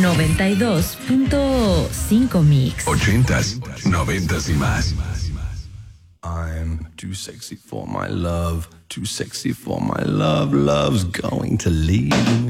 92.5 Mix. 80s, 90s y más. I'm too sexy for my love, too sexy for my love. Love's going to leave me.